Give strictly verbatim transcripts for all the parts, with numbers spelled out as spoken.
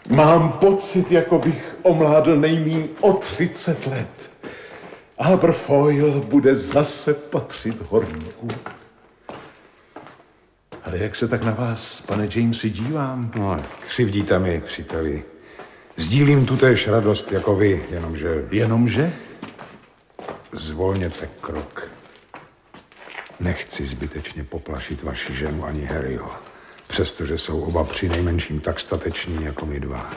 Mám pocit, jako bych omládl nejmíň o třicet let. Aberfoyle bude zase patřit horníkům. Ale jak se tak na vás, pane Jamesi, dívám? No, křivdíte mi, příteli. Sdílím tutéž radost jako vy, jenomže... Jenomže? Zvolněte krok. Nechci zbytečně poplašit vaši ženu ani Harryho, přestože jsou oba přinejmenším tak stateční jako my dva.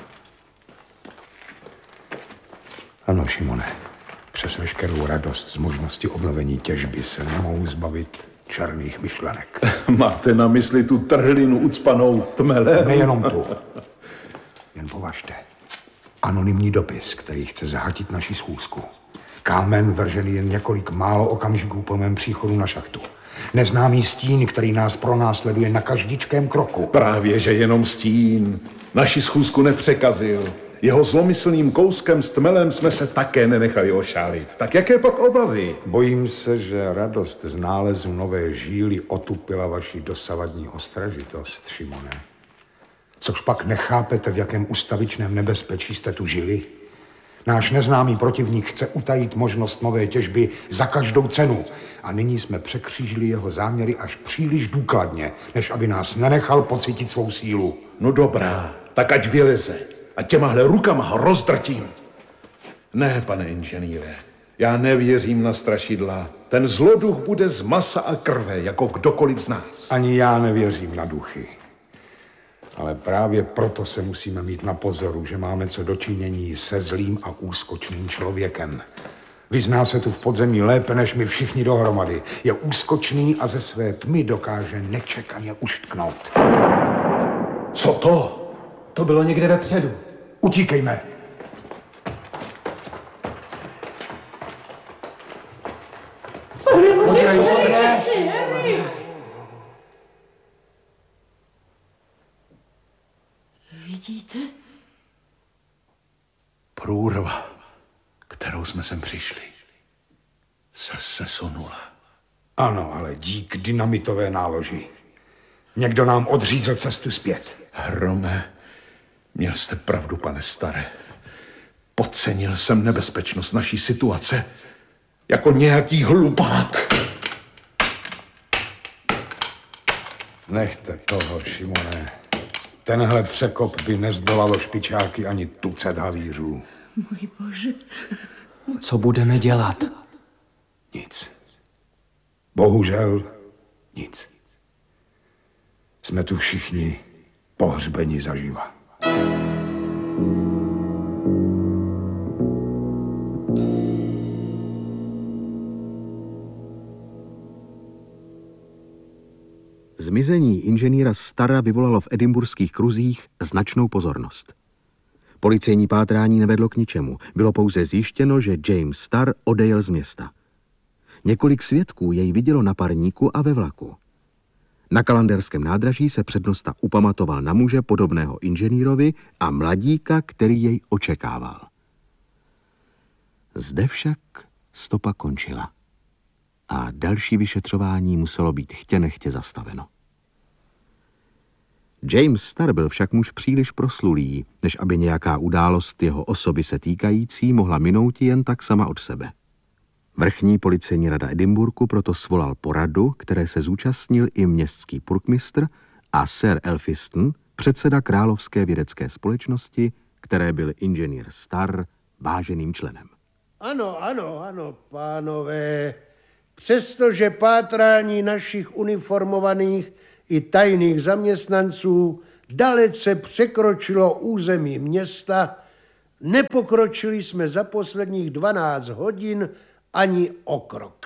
Ano, Šimone, přes veškerou radost z možnosti obnovení těžby se nemohu zbavit černých myšlenek. Máte na mysli tu trhlinu ucpanou tmelem? Nejenom tu. Jen považte. Anonymní dopis, který chce zahatit naši schůzku. Kámen vržený jen několik málo okamžiků po mém příchodu na šachtu. Neznámý stín, který nás pronásleduje na každičkém kroku. Právě, že jenom stín. Naši schůzku nepřekazil. Jeho zlomyslným kouskem s tmelem jsme se také nenechali ošálit. Tak jaké pak obavy? Bojím se, že radost z nálezu nové žíly otupila vaši dosavadní ostražitost, Šimone. Což pak nechápete, v jakém ustavičném nebezpečí jste tu žili? Náš neznámý protivník chce utajit možnost nové těžby za každou cenu. A nyní jsme překřížili jeho záměry až příliš důkladně, než aby nás nenechal pocítit svou sílu. No dobrá, tak ať vyleze. A těmahle rukama ho rozdrtím. Ne, pane inženýre, já nevěřím na strašidla. Ten zloduch bude z masa a krve, jako kdokoliv z nás. Ani já nevěřím na duchy. Ale právě proto se musíme mít na pozoru, že máme co dočinění se zlým a úskočným člověkem. Vyzná se tu v podzemí lépe než my všichni dohromady. Je úskočný a ze své tmy dokáže nečekaně uštknout. Co to? To bylo někde vepředu. Utíkejme. Podívej se. Vidíte? Průrva, kterou jsme sem přišli, se sesunula. Ano, ale dík dynamitové náloži. Někdo nám odřízl cestu zpět. Hrome, měl jste pravdu, pane Starre. Podcenil jsem nebezpečnost naší situace jako nějaký hlupák. Nechte toho, Šimone. Tenhle překop by nezdolalo špičáky ani tucet havířů. Můj bože. Co budeme dělat? Nic. Bohužel nic. Jsme tu všichni pohřbeni zaživa. Zmizení inženýra Starra vyvolalo v edinburských kruzích značnou pozornost. Policejní pátrání nevedlo k ničemu. Bylo pouze zjištěno, že James Starr odejel z města. Několik svědků jej vidělo na parníku a ve vlaku. Na Kalanderském nádraží se přednosta upamatoval na muže podobného inženýrovi a mladíka, který jej očekával. Zde však stopa končila a další vyšetřování muselo být chtě nechtě zastaveno. James Starr byl však muž příliš proslulý, než aby nějaká událost jeho osoby se týkající mohla minouti jen tak sama od sebe. Vrchní policejní rada Edinburghu proto svolal poradu, které se zúčastnil i městský purkmistr a Sir Elphiston, předseda Královské vědecké společnosti, které byl inženýr Starr váženým členem. Ano, ano, ano, pánové. Přestože pátrání našich uniformovaných i tajných zaměstnanců dalece překročilo území města, nepokročili jsme za posledních dvanáct hodin ani o krok.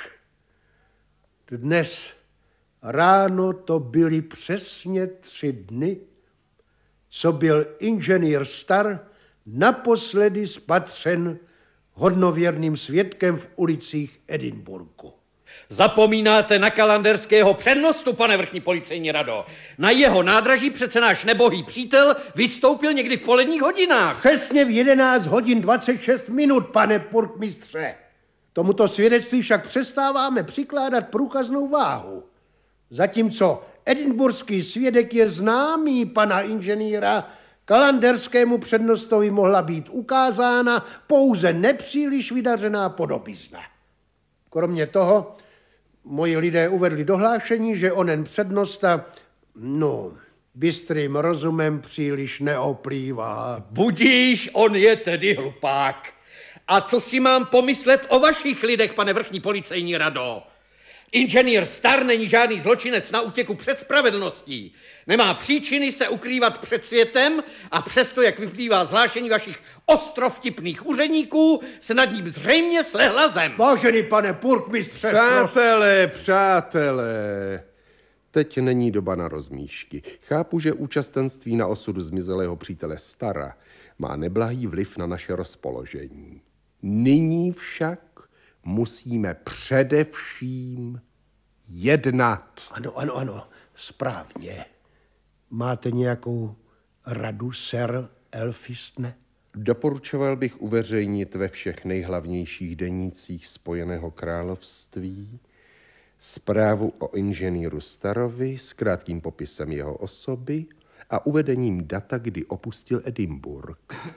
Dnes ráno to byly přesně tři dny, co byl inženýr Starr naposledy spatřen hodnověrným svědkem v ulicích Edinburghu. Zapomínáte na kalanderského přednostu, pane vrchní policejní rado. Na jeho nádraží přece náš nebohý přítel vystoupil někdy v poledních hodinách. Přesně v jedenáct hodin dvacet šest minut, pane purkmistře. Tomuto svědectví však přestáváme přikládat průkaznou váhu. Zatímco edinburský svědek je známý pana inženýra Kalanderskému přednostovi mohla být ukázána pouze nepříliš vydařená podobizna. Kromě toho, moji lidé uvedli dohlášení, že onen přednosta, no, bystrým rozumem příliš neoplývá. Budíš, on je tedy hlupák. A co si mám pomyslet o vašich lidech, pane vrchní policejní rado? Inženýr Starr není žádný zločinec na útěku před spravedlností. Nemá příčiny se ukrývat před světem a přesto, jak vyplývá zvlášení vašich ostrovtipných úředníků, se nad ním zřejmě slehla zem. Vážený pane purkmistře, Přátelé, přátelé, teď není doba na rozmíšky. Chápu, že účastenství na osudu zmizelého přítele Starra má neblahý vliv na naše rozpoložení. Nyní však musíme především jednat. Ano, ano, ano, správně. Máte nějakou radu, sir Elphiston? Doporučoval bych uveřejnit ve všech nejhlavnějších denících Spojeného království zprávu o inženýru Starrovi s krátkým popisem jeho osoby a uvedením data, kdy opustil Edinburgh.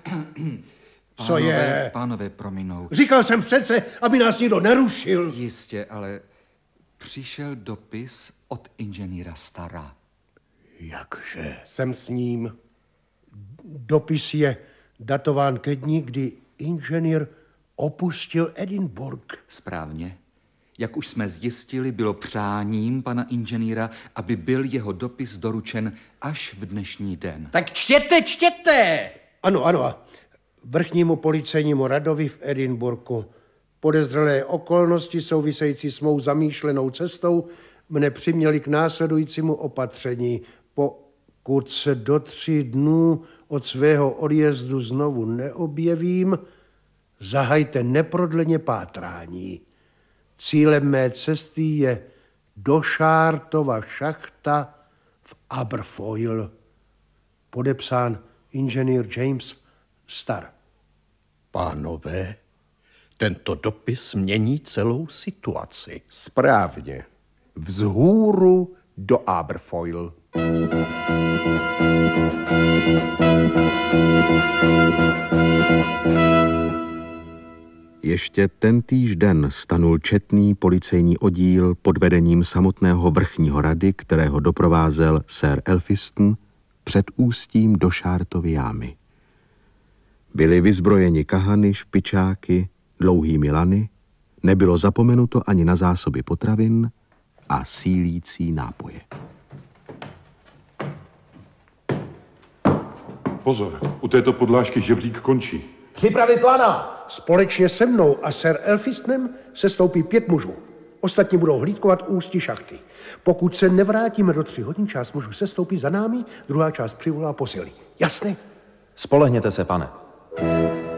Co Pánové, je? Pánové, prominou. Říkal jsem přece, aby nás nikdo nerušil. Jistě, ale přišel dopis od inženýra Starra. Jakže? Jsem s ním. Dopis je datován ke dni, kdy inženýr opustil Edinburgh. Správně. Jak už jsme zjistili, bylo přáním pana inženýra, aby byl jeho dopis doručen až v dnešní den. Tak čtěte, čtěte! Ano, ano. Vrchnímu policejnímu radovi v Edinburghu. Podezřelé okolnosti související s mou zamýšlenou cestou mne přiměli k následujícímu opatření. Pokud se do tří dnů od svého odjezdu znovu neobjevím, zahajte neprodleně pátrání. Cílem mé cesty je Došártova šachta v Aberfoyle. Podepsán inženýr James Starr. Pánové, tento dopis mění celou situaci. Správně. Vzhůru do Aberfoyle. Ještě tentýž den stanul četný policejní oddíl pod vedením samotného vrchního rady, kterého doprovázel sir Elphiston, před ústím Došártovy jámy. Byli vyzbrojeni kahany, špičáky, dlouhými lany, nebylo zapomenuto ani na zásoby potravin a sílící nápoje. Pozor, u této podlážky žebřík končí. Připravit lana! Společně se mnou a sir Elphistonem se stoupí pět mužů. Ostatní budou hlídkovat ústí šachty. Pokud se nevrátíme do tří hodin, část mužů se stoupí za námi, druhá část přivolá posily. Jasné? Spolehněte se, pane.